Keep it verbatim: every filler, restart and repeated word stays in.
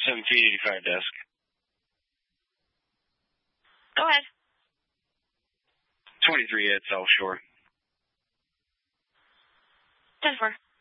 seventeen eighty-five desk. Go ahead. twenty-three at South Shore. ten four.